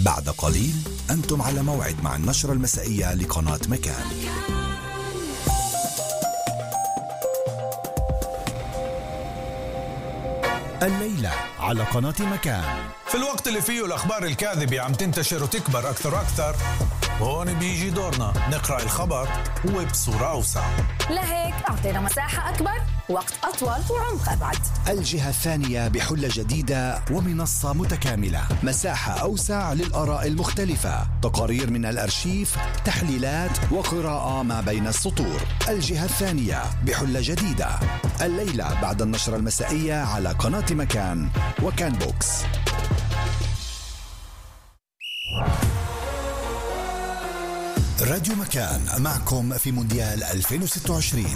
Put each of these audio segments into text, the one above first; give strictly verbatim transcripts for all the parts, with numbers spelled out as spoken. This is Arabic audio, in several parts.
بعد قليل أنتم على موعد مع النشرة المسائية لقناة مكان. الليلة على قناة مكان. في الوقت اللي فيه الأخبار الكاذبة عم تنتشر وتكبر أكثر وأكثر، هون بيجي دورنا نقرأ الخبر وبصورة أوسع. لهيك أعطينا مساحة أكبر، وقت أطول وعمق أبعد. الجهة الثانية بحلة جديدة ومنصة متكاملة، مساحة أوسع للآراء المختلفة، تقارير من الأرشيف، تحليلات وقراءة ما بين السطور. الجهة الثانية بحلة جديدة، الليلة بعد النشرة المسائية على قناة مكان وكان بوكس. راديو مكان معكم في مونديال ألفين وستة وعشرين.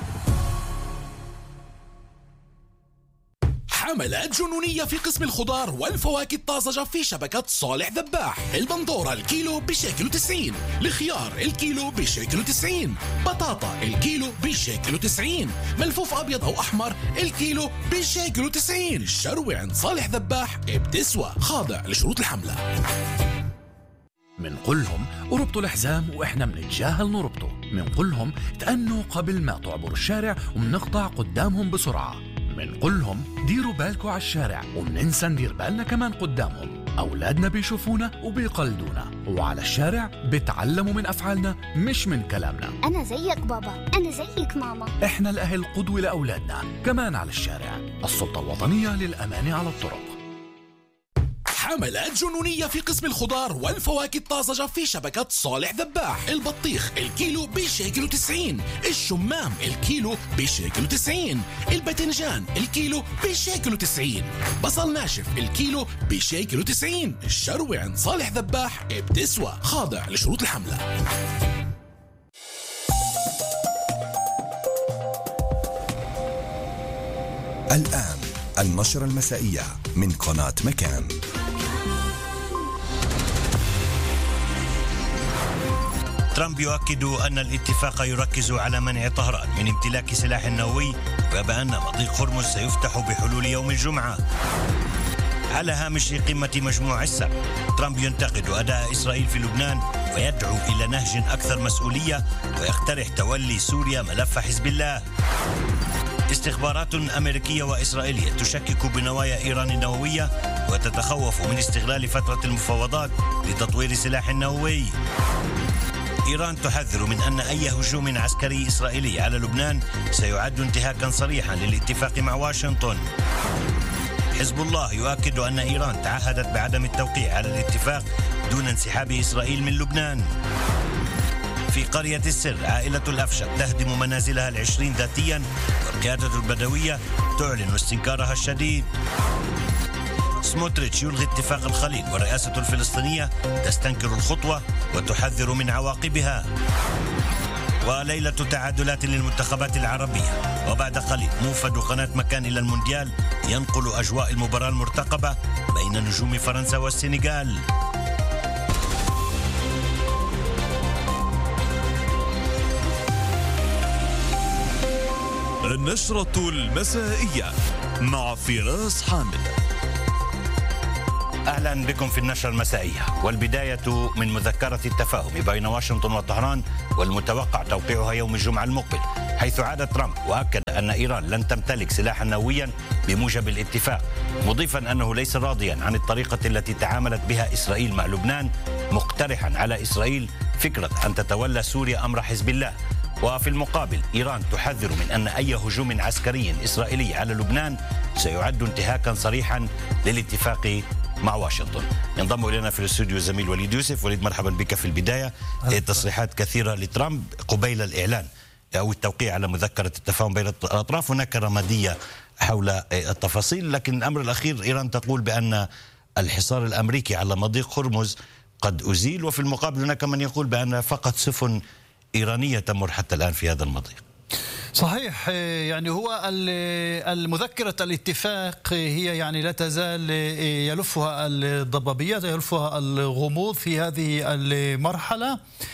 حملات جنونية في قسم الخضار والفواكه الطازجة في شبكة صالح ذباح. البندورة الكيلو بشيكل وتسعين، الخيار الكيلو بشيكل وتسعين، بطاطا الكيلو بشيكل وتسعين، ملفوف أبيض أو أحمر الكيلو بشيكل وتسعين. الشروة عند صالح ذباح بتسوى، خاضع لشروط الحملة. منقولهم وربطوا الحزام وإحنا منتجاهل نربطه. منقولهم تأنوا قبل ما تعبروا الشارع ومنقطع قدامهم بسرعة. منقولهم ديروا بالكوا على الشارع ومننسى ندير بالنا كمان قدامهم. أولادنا بيشوفونا وبيقلدونا، وعلى الشارع بيتعلموا من أفعالنا مش من كلامنا. أنا زيك بابا، أنا زيك ماما. إحنا الأهل قدوة لأولادنا كمان على الشارع. السلطة الوطنية للأمان على الطرق. حملات جنونية في قسم الخضار والفواكه الطازجة في شبكة صالح ذباح. البطيخ الكيلو بشيكل وتسعين، الشمام الكيلو بشيكل وتسعين، الباذنجان الكيلو بشيكل وتسعين، بصل ناشف الكيلو بشيكل وتسعين. الشروة عند صالح ذباح بتسوى، خاضع لشروط الحملة. الآن النشرة المسائية من قناة مكان. ترامب يؤكد أن الاتفاق يركز على منع طهران من امتلاك سلاح نووي، وبأن مضيق هرمز سيفتح بحلول يوم الجمعة. على هامش قمة مجموع السبت، ترامب ينتقد أداء إسرائيل في لبنان ويدعو إلى نهج أكثر مسؤولية، ويقترح تولي سوريا ملف حزب الله. استخبارات أمريكية وإسرائيلية تشكك بنوايا إيران النووية وتتخوف من استغلال فترة المفاوضات لتطوير سلاح نووي. إيران تحذر من أن أي هجوم عسكري إسرائيلي على لبنان سيعد انتهاكا صريحا للاتفاق مع واشنطن. حزب الله يؤكد أن إيران تعهدت بعدم التوقيع على الاتفاق دون انسحاب إسرائيل من لبنان. في قرية السر، عائلة الأفشد تهدم منازلها العشرين ذاتيا، والقيادة البدوية تعلن استنكارها الشديد. سموتريتش يلغي اتفاق الخليل، والرئاسة الفلسطينية تستنكر الخطوة وتحذر من عواقبها. وليلة تعادلات للمنتخبات العربية، وبعد قليل موفد قناة مكان إلى المونديال ينقل أجواء المباراة المرتقبة بين نجوم فرنسا والسنغال. النشرة المسائية مع فراس حامد. أهلا بكم في النشرة المسائية، والبداية من مذكرة التفاهم بين واشنطن وطهران، والمتوقع توقيعها يوم الجمعة المقبل، حيث عاد ترامب وأكد أن إيران لن تمتلك سلاحا نوويا بموجب الاتفاق، مضيفا أنه ليس راضيا عن الطريقة التي تعاملت بها إسرائيل مع لبنان، مقترحا على إسرائيل فكرة أن تتولى سوريا أمر حزب الله. وفي المقابل إيران تحذر من أن أي هجوم عسكري إسرائيلي على لبنان سيعد انتهاكا صريحا للاتفاق مع واشنطن. ينضم إلينا في الاستوديو الزميل وليد يوسف. وليد، مرحبا بك. في البداية تصريحات كثيرة لترامب قبيل الإعلان أو التوقيع على مذكرة التفاهم بين الأطراف، هناك رمادية حول التفاصيل، لكن الأمر الأخير إيران تقول بأن الحصار الأمريكي على مضيق هرمز قد أزيل، وفي المقابل هناك من يقول بأن فقط سفن إيرانية تمر حتى الآن في هذا المضيق. صحيح، يعني هو المذكرة الاتفاق هي يعني لا تزال يلفها الضبابيات، يلفها الغموض في هذه المرحلة.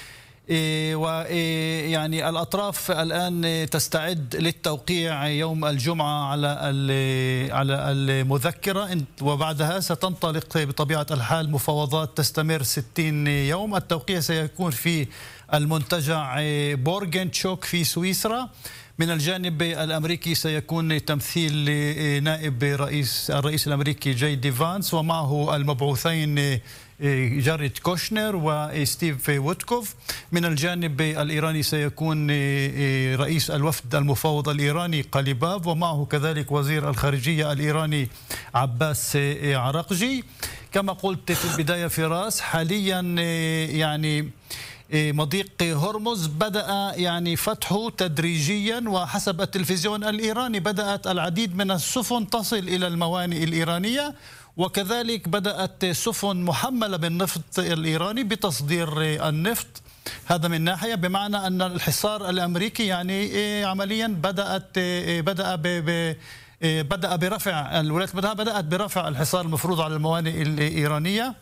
ويعني الأطراف الآن تستعد للتوقيع يوم الجمعة على على المذكرة، وبعدها ستنطلق بطبيعة الحال مفاوضات تستمر ستين يوم. التوقيع سيكون في المنتجع بورغنتشوك في سويسرا. من الجانب الأمريكي سيكون تمثيل نائب رئيس الرئيس الأمريكي جي دي فانس، ومعه المبعوثين جاريد كوشنر وستيف وودكوف. من الجانب الإيراني سيكون رئيس الوفد المفوض الإيراني قليباف، ومعه كذلك وزير الخارجية الإيراني عباس عراقجي. كما قلت في البداية فراس، حاليا يعني مضيق هرمز بدأ يعني فتحه تدريجيا، وحسب التلفزيون الإيراني بدأت العديد من السفن تصل إلى الموانئ الإيرانية، وكذلك بدأت سفن محملة بالنفط الإيراني بتصدير النفط. هذا من ناحية، بمعنى أن الحصار الأمريكي يعني عمليا بدأت بدأ ب بدأ برفع الولايات المتحدة بدأت برفع الحصار المفروض على الموانئ الإيرانية.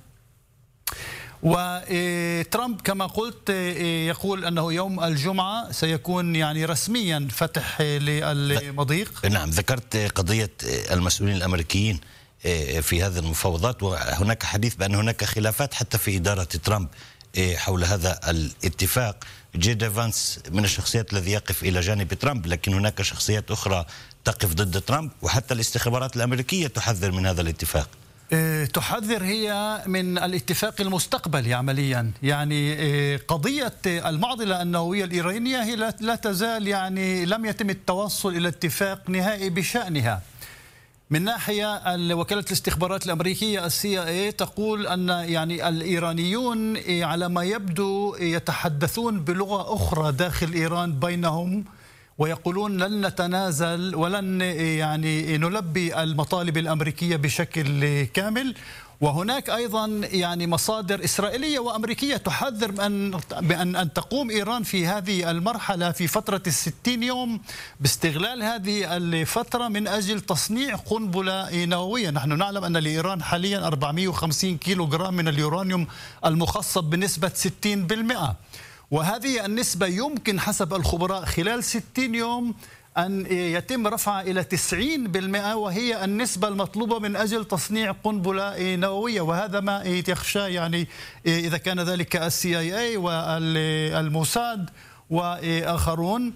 وترامب كما قلت يقول أنه يوم الجمعة سيكون يعني رسميا فتح للمضيق. نعم، ذكرت قضية المسؤولين الأمريكيين في هذه المفاوضات، وهناك حديث بأن هناك خلافات حتى في إدارة ترامب حول هذا الاتفاق. جي دي فانس من الشخصيات الذي يقف إلى جانب ترامب، لكن هناك شخصيات أخرى تقف ضد ترامب، وحتى الاستخبارات الأمريكية تحذر من هذا الاتفاق. تحذر هي من الاتفاق المستقبلي عمليا. يعني قضية المعضلة النووية الإيرانية هي لا تزال يعني لم يتم التوصل إلى اتفاق نهائي بشأنها. من ناحية وكالة الاستخبارات الأمريكية السي آي إيه تقول أن يعني الإيرانيون على ما يبدو يتحدثون بلغة أخرى داخل إيران بينهم، ويقولون لن نتنازل ولن يعني نلبي المطالب الأمريكية بشكل كامل. وهناك أيضا يعني مصادر إسرائيلية وأمريكية تحذر بأن, بأن أن تقوم إيران في هذه المرحلة في فترة الستين يوم باستغلال هذه الفترة من أجل تصنيع قنبلة نووية. نحن نعلم أن لإيران حاليا أربعمئة وخمسين كيلو جرام من اليورانيوم المخصب بنسبة ستين بالمئة، وهذه النسبة يمكن حسب الخبراء خلال ستين يوم أن يتم رفعها إلى تسعين بالمئة، وهي النسبة المطلوبة من أجل تصنيع قنبلة نووية. وهذا ما يخشى يعني إذا كان ذلك السي آي إيه والموساد وآخرون.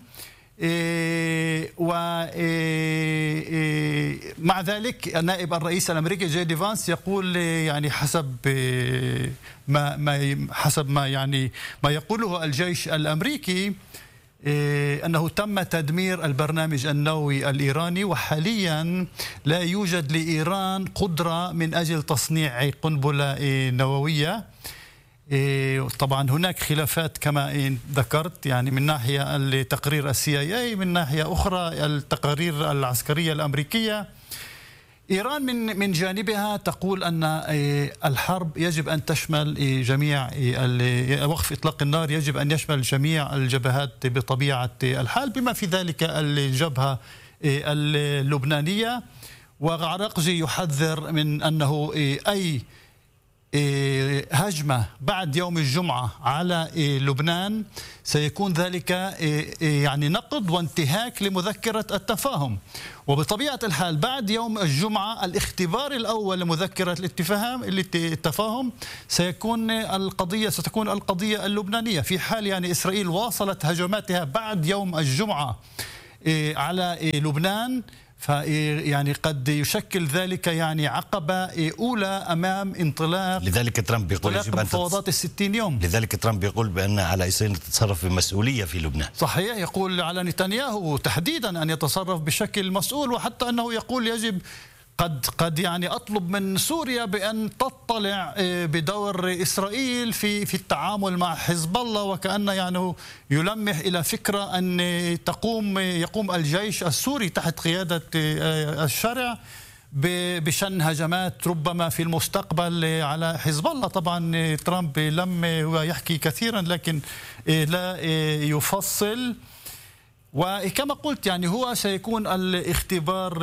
ومع ذلك نائب الرئيس الأمريكي جي دي فانس يقول يعني حسب ما ما حسب ما يعني ما يقوله الجيش الأمريكي أنه تم تدمير البرنامج النووي الإيراني، وحاليا لا يوجد لإيران قدرة من أجل تصنيع قنبلة نووية. طبعا هناك خلافات كما ذكرت، يعني من ناحية التقرير السي آي إيه، من ناحية أخرى التقارير العسكرية الأمريكية. إيران من من جانبها تقول أن الحرب يجب أن تشمل جميع وقف إطلاق النار يجب أن يشمل جميع الجبهات بطبيعة الحال، بما في ذلك الجبهة اللبنانية. وعراقجي يحذر من أنه أي هجمة بعد يوم الجمعة على لبنان سيكون ذلك يعني نقض وانتهاك لمذكرة التفاهم. وبطبيعة الحال بعد يوم الجمعة الاختبار الأول لمذكرة الاتفاهم التفاهم سيكون القضية ستكون القضية اللبنانية. في حال يعني إسرائيل واصلت هجماتها بعد يوم الجمعة على لبنان، فيعني قد يشكل ذلك يعني عقبة أولى أمام انطلاق لذلك ترامب يقول يجب أن مفاوضات الستين يوم. لذلك ترامب يقول بأن على إسرائيل تتصرف بمسؤولية في لبنان. صحيح، يقول على نتنياهو تحديدا أن يتصرف بشكل مسؤول، وحتى أنه يقول يجب قد قد يعني أطلب من سوريا بأن تطلع بدور إسرائيل في في التعامل مع حزب الله، وكأن يعني يلمح إلى فكرة أن تقوم يقوم الجيش السوري تحت قيادة الشرع بشن هجمات ربما في المستقبل على حزب الله. طبعا ترامب لم يحكي كثيرا لكن لا يفصل. وكما قلت يعني هو سيكون الاختبار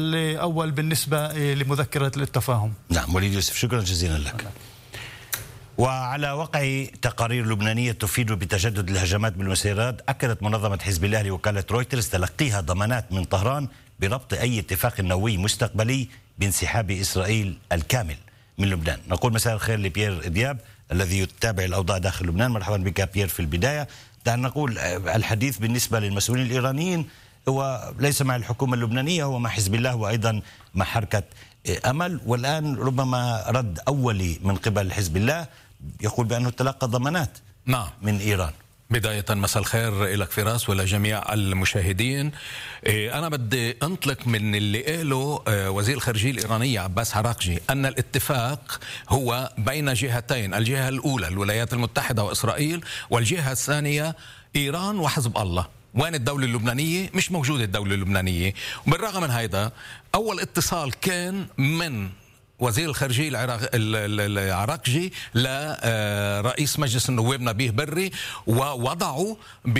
الأول بالنسبة لمذكرة التفاهم. نعم وليد يوسف، شكرا جزيلا لك. وعلى وقع تقارير لبنانية تفيد بتجدد الهجمات بالمسيرات، أكدت منظمة حزب الله لوكالة رويترز تلقيها ضمانات من طهران بربط أي اتفاق نووي مستقبلي بانسحاب إسرائيل الكامل من لبنان. نقول مساء الخير لبيير دياب الذي يتابع الأوضاع داخل لبنان. مرحبا بك بيير. في البداية دعنا نقول الحديث بالنسبة للمسؤولين الإيرانيين هو ليس مع الحكومة اللبنانية، هو مع حزب الله وأيضا مع حركة أمل، والآن ربما رد أولي من قبل حزب الله يقول بأنه تلقى ضمانات نعم من إيران. بداية مساء الخير لك فراس ولجميع المشاهدين. أنا بدي أنطلق من اللي قاله وزير الخارجية الإيرانية عباس عراقجي أن الاتفاق هو بين جهتين، الجهة الأولى الولايات المتحدة وإسرائيل، والجهة الثانية إيران وحزب الله. وين الدولة اللبنانية؟ مش موجودة الدولة اللبنانية. وبالرغم من هذا أول اتصال كان من وزير الخارجية العراقجي لرئيس مجلس النواب نبيه بري، ووضعوا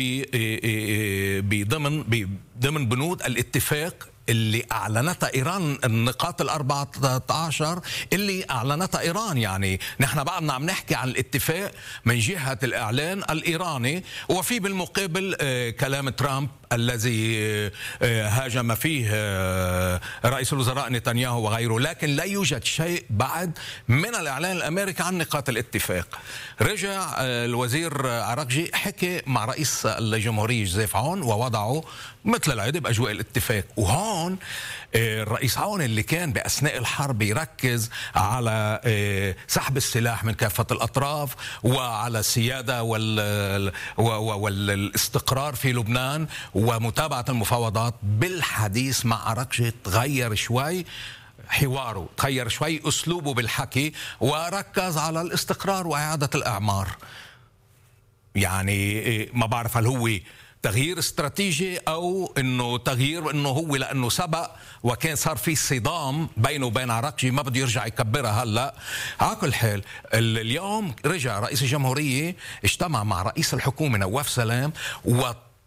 بضمن ضمن بنود الاتفاق اللي أعلنتها إيران، النقاط الأربعة عشر اللي أعلنتها إيران. يعني نحن بعدنا عم نحكي عن الاتفاق من جهة الإعلان الإيراني، وفي بالمقابل كلام ترامب الذي هاجم فيه رئيس الوزراء نتنياهو وغيره، لكن لا يوجد شيء بعد من الإعلان الأمريكي عن نقاط الاتفاق. رجع الوزير عراقجي حكي مع رئيس الجمهورية جوزيف عون ووضعوا مثل العادة بأجواء الاتفاق. وهون الرئيس عون اللي كان بأثناء الحرب يركز على سحب السلاح من كافة الأطراف وعلى السيادة والاستقرار في لبنان ومتابعة المفاوضات، بالحديث مع عراقجي تغير شوي حواره، تغير شوي أسلوبه بالحكي، وركز على الاستقرار وإعادة الأعمار. يعني ما بعرف هل هو تغيير استراتيجي أو إنه تغيير إنه هو لأنه سبق وكان صار في صدام بينه وبين عراقجي ما بده يرجع يكبرها هلا. على كل حال اليوم رجع رئيس الجمهورية اجتمع مع رئيس الحكومة نواف سلام و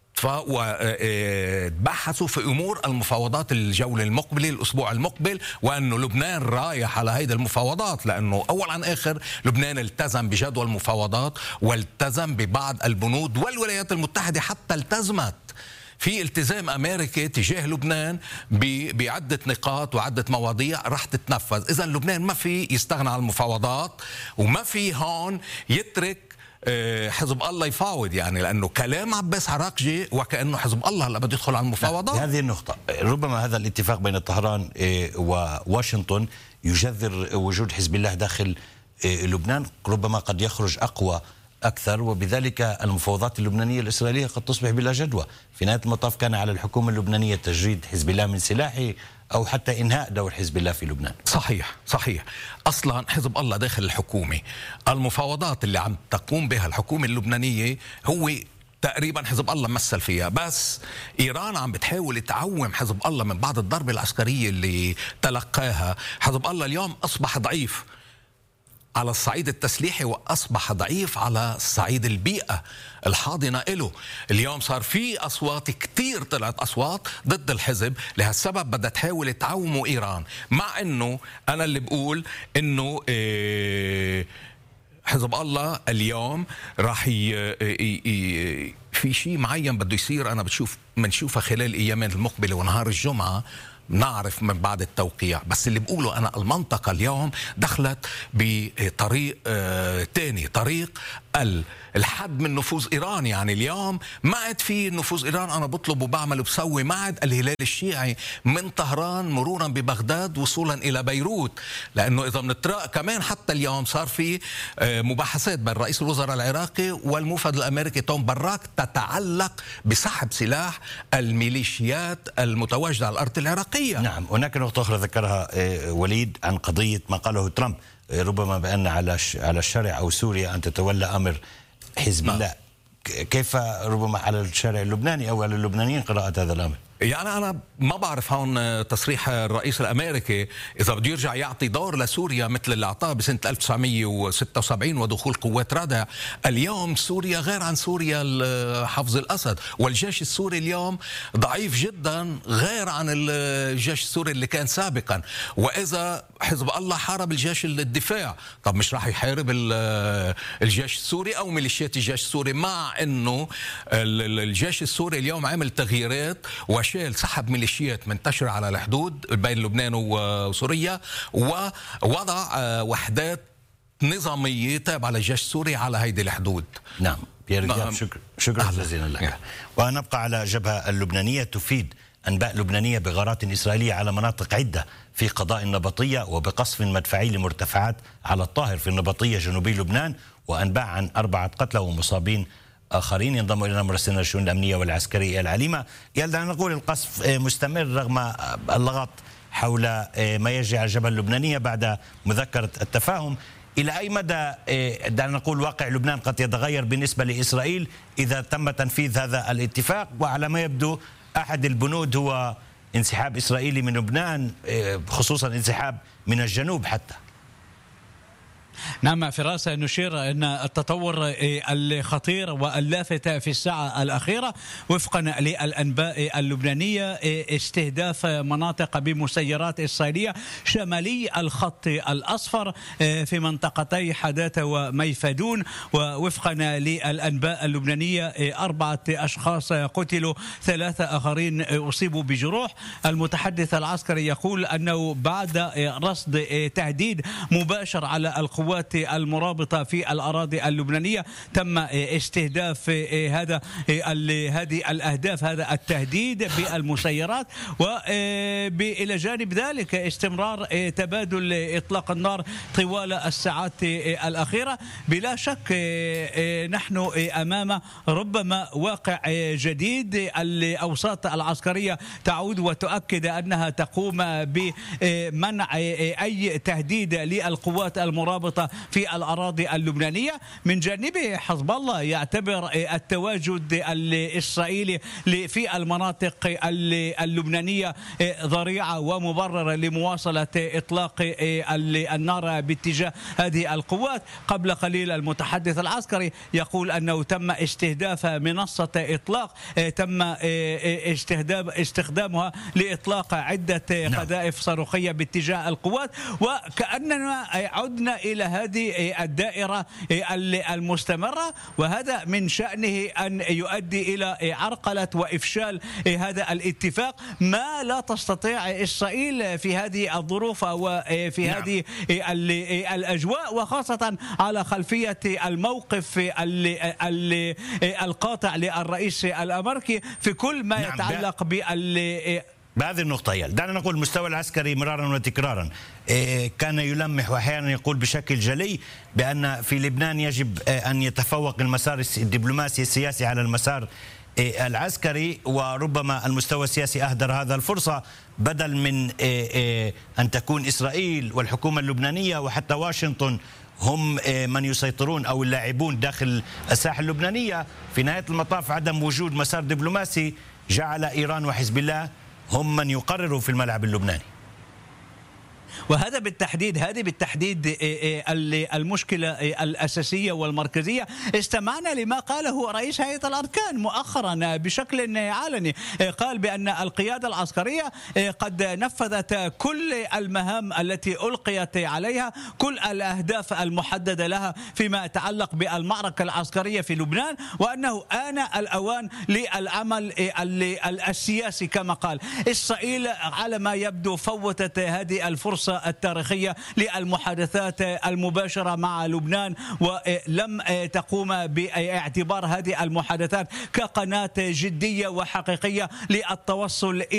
وبحثوا في أمور المفاوضات الجولة المقبلة الأسبوع المقبل، وأنه لبنان رايح على هيدا المفاوضات، لأنه أول عن آخر لبنان التزم بجدول المفاوضات والتزم ببعض البنود، والولايات المتحدة حتى التزمت في التزام أمريكي تجاه لبنان بعدة نقاط وعدة مواضيع رح تتنفذ. إذن لبنان ما في يستغنى عن المفاوضات، وما في هون يترك حزب الله يفاوض، يعني لأنه كلام عباس عراقجي وكأنه حزب الله هلا بده يدخل على المفاوضات. هذه النقطة ربما هذا الاتفاق بين طهران وواشنطن يجذر وجود حزب الله داخل لبنان، ربما قد يخرج أقوى أكثر، وبذلك المفاوضات اللبنانية الإسرائيلية قد تصبح بلا جدوى. في نهاية المطاف كان على الحكومة اللبنانية تجريد حزب الله من سلاحه أو حتى إنهاء دور حزب الله في لبنان. صحيح صحيح. أصلا حزب الله داخل الحكومة، المفاوضات اللي عم تقوم بها الحكومة اللبنانية هو تقريبا حزب الله مثل فيها، بس إيران عم بتحاول تعوم حزب الله من بعض الضربة العسكرية اللي تلقاها. حزب الله اليوم أصبح ضعيف على الصعيد التسليحي، وأصبح ضعيف على الصعيد البيئة الحاضنة له. اليوم صار في أصوات كتير، طلعت أصوات ضد الحزب، لهالسبب بدها تحاول تعوموا إيران، مع أنه أنا اللي بقول أنه إيه حزب الله اليوم راح في شيء معين بده يصير. أنا بتشوف منشوفها خلال الأيامين المقبلة ونهار الجمعة نعرف من بعد التوقيع. بس اللي بقوله أنا المنطقة اليوم دخلت بطريق آه تاني، طريق الحد من نفوذ إيران. يعني اليوم ما عاد في نفوذ إيران، أنا بطلب وبعمل وبسوي، ما عاد الهلال الشيعي من طهران مرورا ببغداد وصولا إلى بيروت. لأنه إذا بنترى كمان حتى اليوم صار في آه مباحثات بين رئيس الوزراء العراقي والموفد الأمريكي توم براك تتعلق بسحب سلاح الميليشيات المتواجدة على الأرض العراقية. نعم، هناك نقطة أخرى ذكرها وليد عن قضية ما قاله ترامب، ربما بأن على على الشارع أو سوريا أن تتولى أمر حزب الله. كيف ربما على الشارع اللبناني أو على اللبنانيين قراءة هذا الأمر؟ يعني أنا ما بعرف هون تصريح الرئيس الأمريكي إذا بده يرجع يعطي دور لسوريا مثل اللي أعطاه بسنة ألف وتسعمية وستة وسبعين ودخول قوات ردع. اليوم سوريا غير عن سوريا حفظ الأسد، والجيش السوري اليوم ضعيف جدا غير عن الجيش السوري اللي كان سابقا. وإذا حزب الله حارب الجيش الدفاع، طب مش راح يحارب الجيش السوري أو ميليشيات الجيش السوري؟ مع أنه الجيش السوري اليوم عمل تغييرات وشال سحب ميليشيات منتشرة على الحدود بين لبنان وسوريا، ووضع وحدات نظامية تابعة للجيش السوري على هيدي الحدود. نعم نعم. شكرا شكرا جزيلا لك. نعم. ونبقى على الجبهة اللبنانية. تفيد أنباء لبنانية بغارات إسرائيلية على مناطق عدة في قضاء النبطية وبقصف مدفعي لمرتفعات على الطاهر في النبطية جنوبي لبنان، وأنباء عن أربعة قتلى ومصابين آخرين. ينضم إلينا مراسلنا الشؤون الأمنية والعسكرية العليمة. يلدع نقول القصف مستمر رغم اللغط حول ما يجري على الجبهة اللبنانية بعد مذكرة التفاهم. إلى أي مدى دعنا نقول واقع لبنان قد يتغير بالنسبة لإسرائيل إذا تم تنفيذ هذا الاتفاق؟ وعلى ما يبدو أحد البنود هو انسحاب إسرائيلي من لبنان، خصوصا انسحاب من الجنوب حتى. نعم فراس، نشير أن التطور الخطير واللافت في الساعة الأخيرة وفقا للأنباء اللبنانية استهداف مناطق بمسيرات إسرائيلية شمالي الخط الأصفر في منطقتي حداثة وميفدون. ووفقا للأنباء اللبنانية أربعة أشخاص قتلوا، ثلاثة آخرين أصيبوا بجروح. المتحدث العسكري يقول أنه بعد رصد تهديد مباشر على القوات المرابطة في الأراضي اللبنانية تم استهداف هذا هذه الأهداف، هذا التهديد بالمسيرات. وإلى جانب ذلك استمرار تبادل إطلاق النار طوال الساعات الأخيرة. بلا شك نحن أمام ربما واقع جديد. الأوساط العسكرية تعود وتؤكد أنها تقوم بمنع أي تهديد للقوات المرابطة في الأراضي اللبنانية. من جانبه حزب الله يعتبر التواجد الإسرائيلي في المناطق اللبنانية ذريعة ومبررة لمواصلة إطلاق النار باتجاه هذه القوات. قبل قليل المتحدث العسكري يقول أنه تم استهداف منصة إطلاق تم استخدامها لإطلاق عدة قذائف صاروخية باتجاه القوات، وكأننا عدنا إلى هذه الدائرة المستمرة، وهذا من شأنه أن يؤدي إلى عرقلة وإفشال هذا الاتفاق. ما لا تستطيع إسرائيل في هذه الظروف وفي هذه الأجواء، وخاصة على خلفية الموقف القاطع للرئيس الأمريكي في كل ما يتعلق بال بهذه النقطة. يل دعنا نقول المستوى العسكري مرارا وتكرارا كان يلمح وأحيانا يقول بشكل جلي بأن في لبنان يجب أن يتفوق المسار الدبلوماسي السياسي على المسار العسكري، وربما المستوى السياسي أهدر هذا الفرصة بدل من أن تكون إسرائيل والحكومة اللبنانية وحتى واشنطن هم من يسيطرون أو اللاعبون داخل الساحة اللبنانية. في نهاية المطاف عدم وجود مسار دبلوماسي جعل إيران وحزب الله هم من يقرروا في الملعب اللبناني. وهذا بالتحديد هذه بالتحديد المشكلة الأساسية والمركزية. استمعنا لما قاله رئيس هيئة الأركان مؤخرا بشكل علني، قال بأن القيادة العسكرية قد نفذت كل المهام التي ألقيت عليها، كل الأهداف المحددة لها فيما يتعلق بالمعركة العسكرية في لبنان، وأنه آن الأوان للعمل السياسي كما قال. إسرائيل على ما يبدو فوتت هذه الفرصة التاريخية للمحادثات المباشرة مع لبنان، ولم تقوم باعتبار هذه المحادثات كقناة جدية وحقيقية للتوصل إلى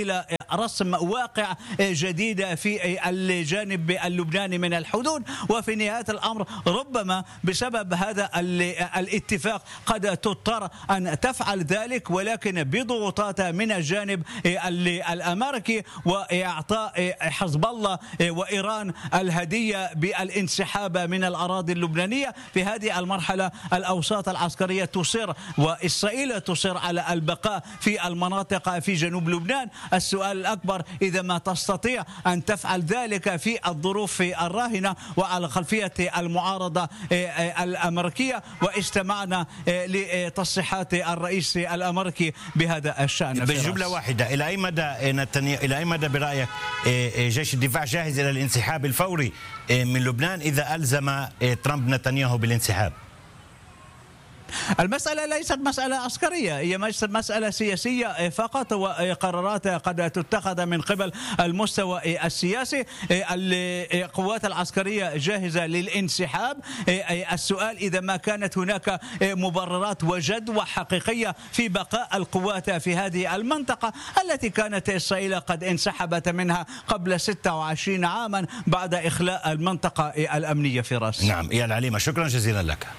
رسم واقع جديد في الجانب اللبناني من الحدود. وفي نهاية الأمر ربما بسبب هذا الاتفاق قد تضطر أن تفعل ذلك، ولكن بضغوطات من الجانب الأمريكي وإعطاء حزب الله وإيران الهدية بالانسحاب من الأراضي اللبنانية. في هذه المرحلة الأوساط العسكرية تصر وإسرائيل تصر على البقاء في المناطق في جنوب لبنان. السؤال الأكبر إذا ما تستطيع أن تفعل ذلك في الظروف الراهنة وعلى خلفية المعارضة الأمريكية، واستمعنا لتصريحات الرئيس الأمريكي بهذا الشأن. بجملة واحدة، إلى أي مدى نتنياهو إلى أي مدى برأيك جيش الدفاع جاهز إلى الانسحاب الفوري من لبنان إذا ألزم ترامب نتنياهو بالانسحاب؟ المسألة ليست مسألة عسكرية، هي مسألة سياسية فقط، وقرارات قد تتخذ من قبل المستوى السياسي. القوات العسكرية جاهزة للانسحاب. السؤال إذا ما كانت هناك مبررات وجدوى حقيقية في بقاء القوات في هذه المنطقة التي كانت إسرائيل قد انسحبت منها قبل ستة وعشرين عاما بعد إخلاء المنطقة الأمنية في راس. نعم إيال عليمة، شكرا جزيلا لك.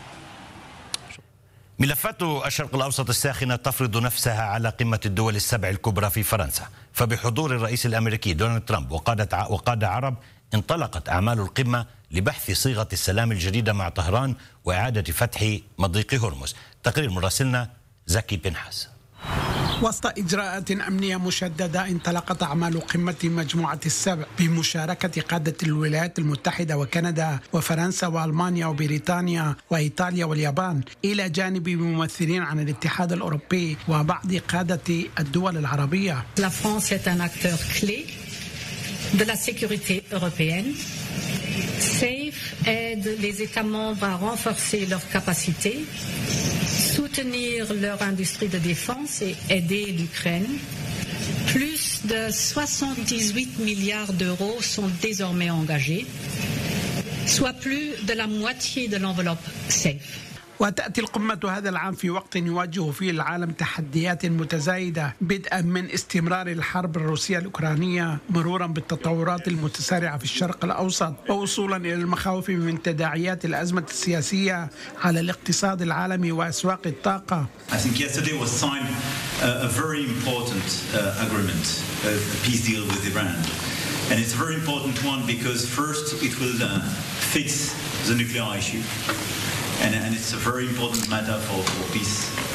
ملفات الشرق الأوسط الساخنة تفرض نفسها على قمة الدول السبع الكبرى في فرنسا، فبحضور الرئيس الأمريكي دونالد ترامب وقادة وقادة عرب انطلقت أعمال القمة لبحث صيغة السلام الجديدة مع طهران وإعادة فتح مضيق هرمز. تقرير مراسلنا زكي بنحاس. وسط إجراءات أمنية مشددة انطلقت أعمال قمة مجموعة السبع بمشاركة قادة الولايات المتحدة وكندا وفرنسا وألمانيا وبريطانيا وإيطاليا واليابان، إلى جانب ممثلين عن الاتحاد الأوروبي وبعض قادة الدول العربية. La France est un acteur clé de la sécurité européenne. SAFE aide les États membres à renforcer leurs capacités, soutenir leur industrie de défense et aider l'Ukraine. Plus de soixante-dix-huit milliards d'euros sont désormais engagés, soit plus de la moitié de l'enveloppe SAFE. وتأتي القمة هذا العام في وقت يواجه فيه العالم تحديات متزايدة، بدءا من استمرار الحرب الروسية الأوكرانية مرورا بالتطورات المتسارعة في الشرق الأوسط، ووصولا إلى المخاوف من تداعيات الأزمة السياسية على الاقتصاد العالمي وأسواق الطاقة. I think yesterday was signed a very important agreement, a peace deal with Iran. And it's a very important one because first it will fix the nuclear issue. And, and it's a very important matter for, for peace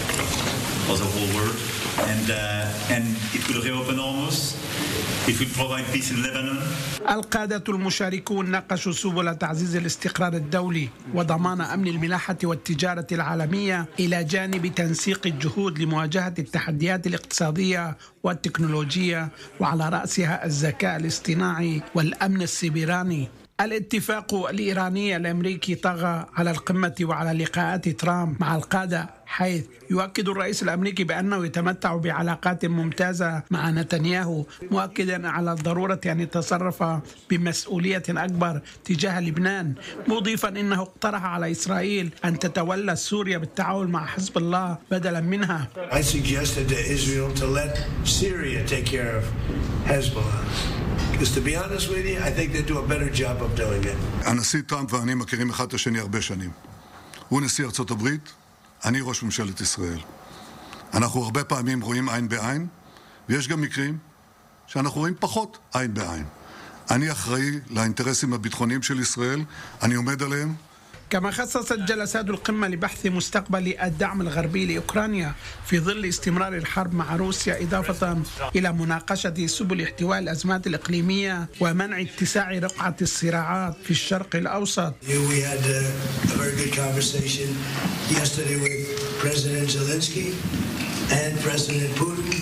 for the whole world. And, uh, and it will reopen Hormuz. It will provide peace in Lebanon. القادة المشاركون ناقشوا سبل تعزيز الاستقرار الدولي وضمان أمن الملاحة والتجارة العالمية، إلى جانب تنسيق الجهود لمواجهة التحديات الاقتصادية والتكنولوجية، وعلى رأسها الذكاء الاصطناعي والأمن السيبراني. الاتفاق الإيراني الأمريكي طغى على القمة وعلى لقاءات ترامب مع القادة، حيث يؤكد الرئيس الأمريكي بأنه يتمتع بعلاقات ممتازة مع نتنياهو، مؤكدا على ضرورة أن يتصرف بمسؤولية أكبر تجاه لبنان، مضيفا أنه اقترح على إسرائيل أن تتولى سوريا بالتعاون مع حزب الله بدلا منها. I suggested to Israel to let Syria take care of Hezbollah. Because to be honest with you, I think they do a better job of doing it. הנשיא טראמפ ואני מכירים אחד את השני הרבה שנים. הוא נשיא ארצות הברית, אני ראש ממשלת ישראל. אנחנו הרבה פעמים רואים עין בעין, ויש גם מקרים שאנחנו רואים פחות עין בעין. אני אחראי לאינטרסים הביטחוניים של ישראל, אני עומד עליהם. كما خصصت جلسات القمة لبحث مستقبل الدعم الغربي لأوكرانيا في ظل استمرار الحرب مع روسيا، إضافة إلى مناقشة سبل احتواء الأزمات الإقليمية ومنع اتساع رقعة الصراعات في الشرق الأوسط. We had a very good conversation yesterday with President Zelensky and President Putin,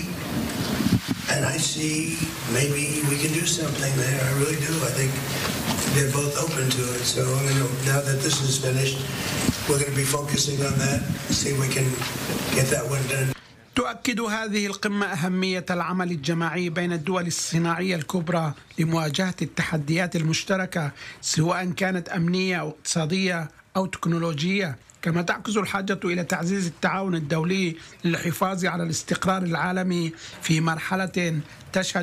and I see maybe we can do something there. I really do. I think they're both open to it. So you know, now that this is finished, we're going to be focusing on that, see if we can get that one done. تؤكد هذه القمة أهمية العمل الجماعي بين الدول الصناعية الكبرى لمواجهة التحديات المشتركة، سواء كانت أمنية أو اقتصادية أو تكنولوجية، كما تعكس الحاجة إلى تعزيز التعاون الدولي للحفاظ على الاستقرار العالمي في مرحلة تشهد